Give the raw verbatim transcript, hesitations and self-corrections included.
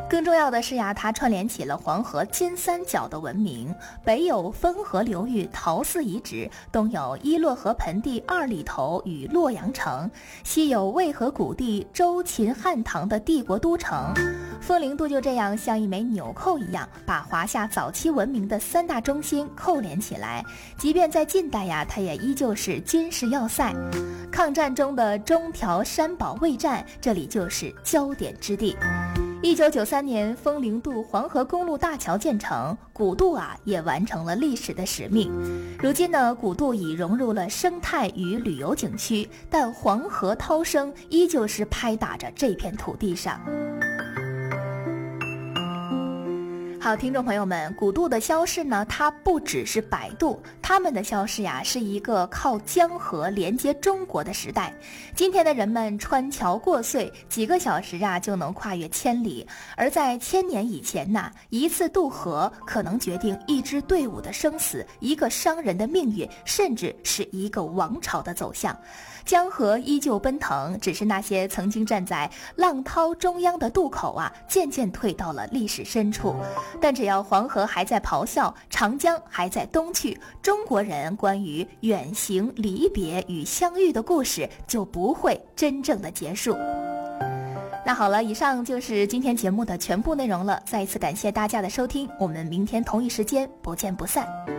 更重要的是呀，它串联起了黄河金三角的文明，北有汾河流域陶寺遗址，东有伊洛河盆地二里头与洛阳城，西有渭河谷地周秦汉唐的帝国都城。风陵渡就这样像一枚纽扣一样，把华夏早期文明的三大中心扣连起来。即便在近代呀，它也依旧是军事要塞。抗战中的中条山保卫战，这里就是焦点之地。一九九三年，风陵渡黄河公路大桥建成，古渡啊也完成了历史的使命。如今呢，古渡已融入了生态与旅游景区，但黄河涛声依旧是拍打着这片土地上。好，听众朋友们，古渡的消逝呢，它不只是百渡，它们的消逝呀，是一个靠江河连接中国的时代。今天的人们穿桥过隧，几个小时啊就能跨越千里，而在千年以前呐，一次渡河可能决定一支队伍的生死，一个商人的命运，甚至是一个王朝的走向。江河依旧奔腾，只是那些曾经站在浪涛中央的渡口啊，渐渐退到了历史深处。但只要黄河还在咆哮，长江还在东去，中国人关于远行、离别与相遇的故事就不会真正的结束。那好了，以上就是今天节目的全部内容了。再一次感谢大家的收听，我们明天同一时间不见不散。